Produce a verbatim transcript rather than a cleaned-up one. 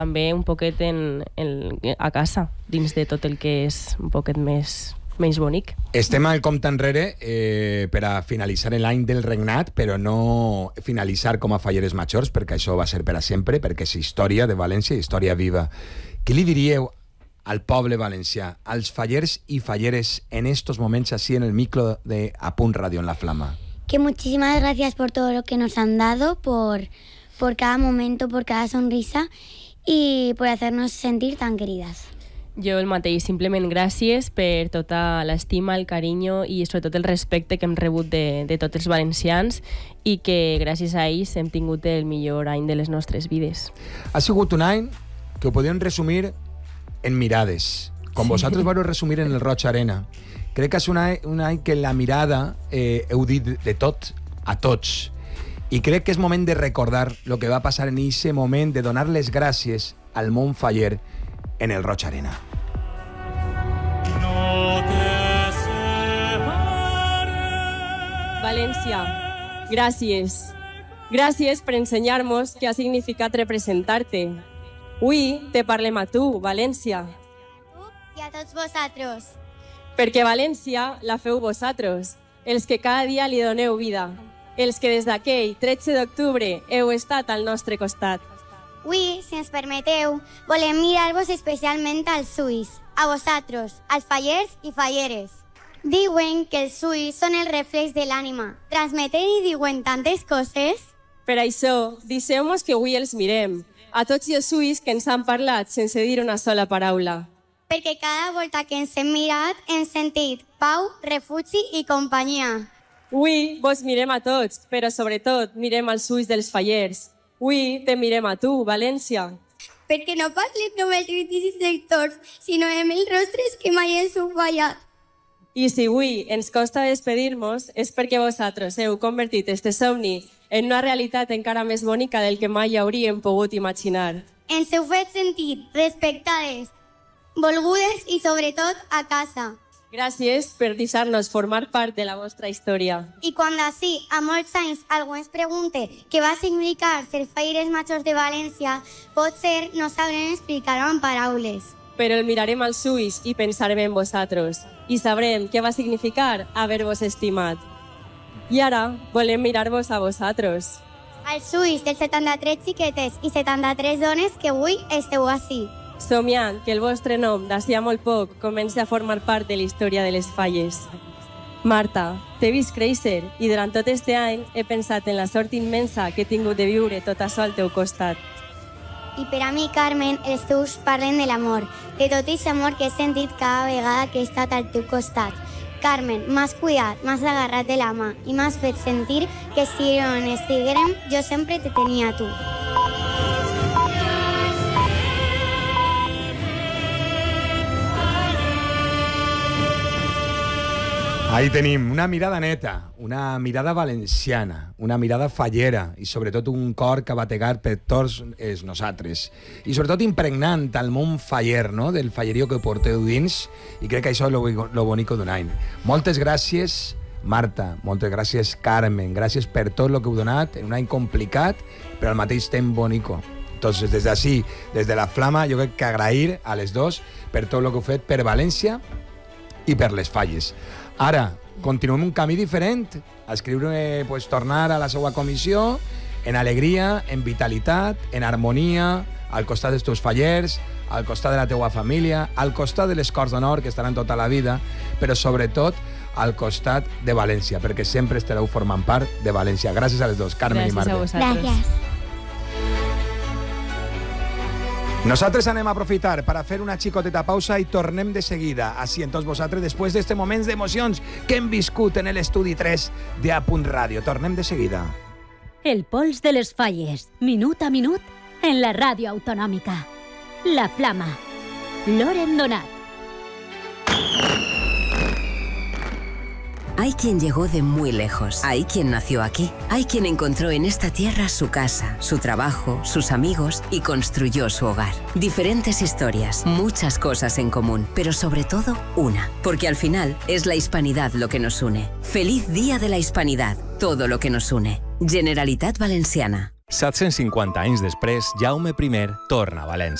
També un poquet en, en, a casa, dins de tot el que és un poquet més, més bonic. Estem al compte enrere eh, per a finalitzar l'any del regnat, però no finalitzar com a falleres majors, perquè això va ser per a sempre, perquè és història de València, història viva. Què li diríeu al poble valencià, als fallers y falleres en estos momentos así en el micro de A Punt Radio en La Flama? Que muchísimas gracias por todo lo que nos han dado, por, por cada momento, por cada sonrisa y por hacernos sentir tan queridas. Jo el mateix, simplement gràcies per tota l'estima, el carinyo i sobretot el respecte que hem rebut de, de tots els valencians i que gràcies a ells hem tingut el millor any de les nostres vides. Ha sigut un any que ho podíem resumir en mirades, com sí. Vosaltres vau resumir en el Roig Arena. Crec que és un any, un any que la mirada eh, heu dit de tot a tots. I crec que és moment de recordar el que va passar en aquest moment, de donar les gràcies al món faller en el Roig Arena. No te València, gràcies. Gràcies per ensenyar-nos què ha significat representar-te. Avui te parlem a tu, València. I a tots vosaltres. Perquè València la feu vosaltres, els que cada dia li doneu vida, els que des d'aquell tretze d'octubre heu estat al nostre costat. Avui, si ens permeteu, volem mirar-vos especialment als ulls, a vosaltres, als fallers i falleres. Diuen que els ulls són el reflex de l'ànima. Transmeten i diuen tantes coses. Per això, deixeu-nos que avui els mirem, a tots els ulls que ens han parlat sense dir una sola paraula. Perquè cada volta que ens hem mirat hem sentit pau, refugi i companyia. Avui vos mirem a tots, però sobretot mirem als ulls dels fallers. Avui te mirem a tu, València. Perquè no parlem només crítics i sectors, sinó amb els rostres que mai ens heu fallat. I si avui ens costa despedir-nos és perquè vosaltres heu convertit este somni en una realitat encara més bonica del que mai hauríem pogut imaginar. Ens heu fet sentir respectades, volgudes i sobretot a casa. Gràcies per deixar-nos formar part de la vostra història. I quan d'ací a molts anys algú ens pregunte què va significar ser falleres majors de València, potser no sabrem explicar-ho en paraules. Però el mirarem als ulls i pensarem en vosaltres. I sabrem què va significar haver-vos estimat. I ara volem mirar-vos a vosaltres. Als ulls dels setanta-tres xiquetes i setanta-tres dones que avui esteu ací. Somiant que el vostre nom, d'ací a molt poc, comença a formar part de la història de les falles. Marta, t'he vist créixer i durant tot este any he pensat en la sort immensa que he tingut de viure tot això al teu costat. I per a mi, Carmen, els teus parlen de l'amor, de tot aquest amor que he sentit cada vegada que he estat al teu costat. Carmen, m'has cuidat, m'has agarrat de la mà i m'has fet sentir que si on estiguérem, jo sempre te tenia a tu. Ahí tenim una mirada neta, una mirada valenciana, una mirada fallera i sobretot un cor que bategar per tots els nosaltres. I sobretot impregnant el món faller, no?, del fallerio que porteu dins, i crec que això és lo, lo bonico d'un any. Moltes gràcies, Marta, moltes gràcies, Carmen, gràcies per tot el que heu donat en un any complicat, però al mateix temps bonico. Entonces, des d'ací, des de la Flama, jo crec que agrair a les dos per tot el que heu fet per València i per les falles. Ara, continuem un camí diferent, a escriure, pues, tornar a la seva comissió, en alegria, en vitalitat, en harmonia, al costat dels teus fallers, al costat de la teua família, al costat de les Corts d'Honor, que estaran tota la vida, però sobretot al costat de València, perquè sempre estareu formant part de València. Gràcies a les dos, Carmen Gràcies i Marta. A vosaltres. Gràcies. Nosaltres anem a aprofitar per a fer una xicoteta pausa i tornem de seguida, així en tots vosaltres, després d'este moments d'emocions que hem viscut en l'estudi tres de A Punt Ràdio. Tornem de seguida. El pols de les falles, minut a minut, en la ràdio autonòmica. La Flama. Loren Donat. Hay quien llegó de muy lejos, hay quien nació aquí, hay quien encontró en esta tierra su casa, su trabajo, sus amigos y construyó su hogar. Diferentes historias, muchas cosas en común, pero sobre todo una, porque al final es la hispanidad lo que nos une. Feliz Día de la Hispanidad, todo lo que nos une. Generalitat Valenciana. set-cents cinquanta anys després, Jaume I torna a València.